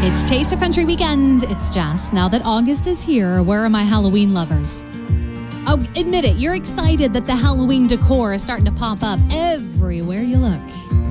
It's Taste of Country weekend. It's Jess. Now that August is here, where are my Halloween lovers? Oh, admit it, you're excited that the Halloween decor is starting to pop up everywhere you look.